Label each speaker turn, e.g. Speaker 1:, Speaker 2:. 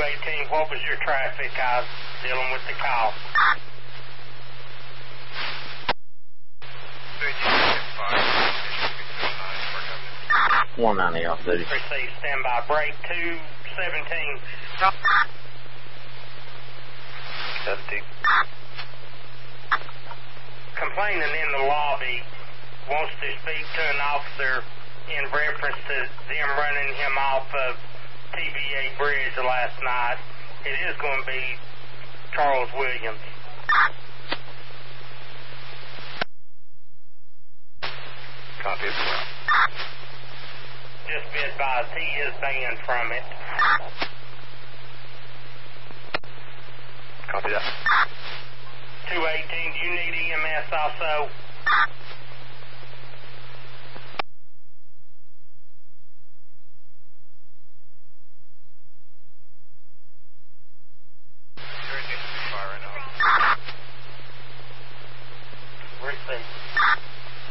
Speaker 1: 218, what was your traffic? I was dealing with the call.
Speaker 2: 190 off duty.
Speaker 1: Receive standby. Break 217.
Speaker 3: 17.
Speaker 1: Complainant in the lobby wants to speak to an officer in reference to them running him off of TVA Bridge last night. It is going to be Charles Williams.
Speaker 3: Copy as well.
Speaker 1: Just be advised, he is banned from it.
Speaker 3: Copy that.
Speaker 1: 218, do you need EMS also?